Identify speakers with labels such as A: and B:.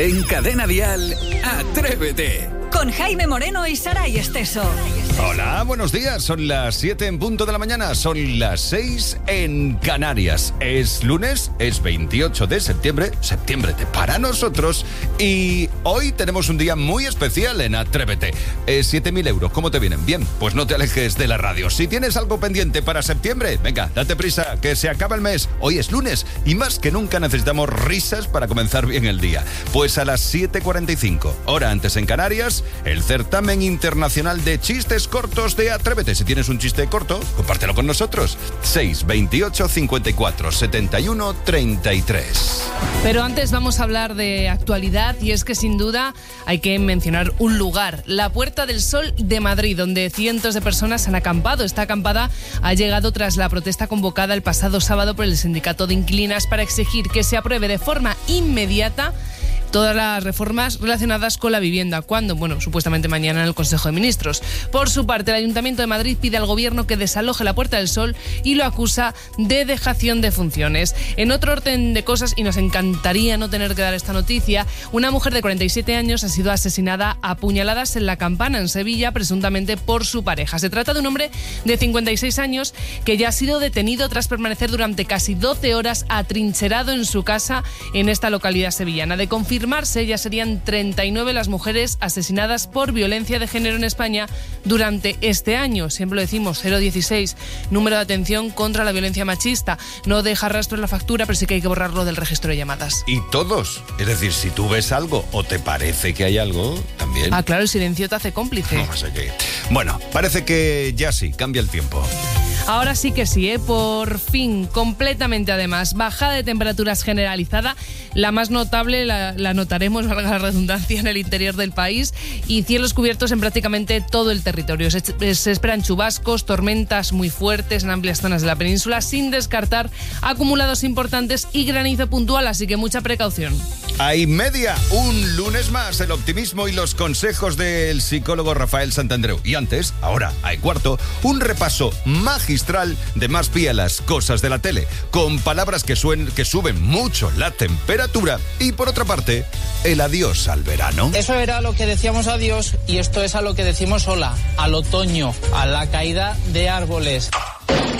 A: En Cadena Dial, Atrévete.
B: Con Jaime Moreno y Saray Esteso.
C: Hola, buenos días. Son las 7 en punto de la mañana. Son las 6 en Canarias. Es lunes, es 28 de septiembre. Septiembre para nosotros. Y hoy tenemos un día muy especial en Atrévete. 7.000 euros. ¿Cómo te vienen? Bien, pues no te alejes de la radio. Si tienes algo pendiente para septiembre, venga, date prisa, que se acaba el mes. Hoy es lunes y más que nunca necesitamos risas para comenzar bien el día. Pues a las 7:45, hora antes en Canarias, el certamen internacional de chistes cortos de Atrévete. Si tienes un chiste corto, compártelo con nosotros. 628 54 71 33.
D: Pero antes vamos a hablar de actualidad, y es que sin duda hay que mencionar un lugar, la Puerta del Sol de Madrid, donde cientos de personas han acampado. Esta acampada ha llegado tras la protesta convocada el pasado sábado por el sindicato de inquilinas para exigir que se apruebe de forma inmediata todas las reformas relacionadas con la vivienda, cuando, supuestamente mañana en el Consejo de Ministros. Por su parte, el Ayuntamiento de Madrid pide al Gobierno que desaloje la Puerta del Sol y lo acusa de dejación de funciones. En otro orden de cosas, y nos encantaría no tener que dar esta noticia, una mujer de 47 años ha sido asesinada a puñaladas en La Campana, en Sevilla, presuntamente por su pareja. Se trata de un hombre de 56 años que ya ha sido detenido tras permanecer durante casi 12 horas atrincherado en su casa en esta localidad sevillana. De confirmarse, ya serían 39 las mujeres asesinadas por violencia de género en España durante este año. Siempre lo decimos, 016, número de atención contra la violencia machista. No deja rastro en la factura, pero sí que hay que borrarlo del registro de llamadas.
C: Y todos. Es decir, si tú ves algo o te parece que hay algo, también.
D: Ah, claro, el silencio te hace cómplice.
C: No sé qué. Bueno, parece que ya sí, cambia el tiempo.
D: Ahora sí que sí, por fin, completamente además. Bajada de temperaturas generalizada, la más notable la notaremos, valga la redundancia, en el interior del país, y cielos cubiertos en prácticamente todo el territorio. Se esperan chubascos, tormentas muy fuertes en amplias zonas de la península, sin descartar acumulados importantes y granizo puntual, así que mucha precaución.
C: Hay media, un lunes más, el optimismo y los consejos del psicólogo Rafael Santandreu. Y antes, ahora, hay cuarto, un repaso magistral de Más pía las cosas de la tele, con palabras que suben mucho la temperatura, y por otra parte, el adiós al verano.
E: Eso era lo que decíamos adiós, y esto es a lo que decimos hola, al otoño, a la caída de árboles.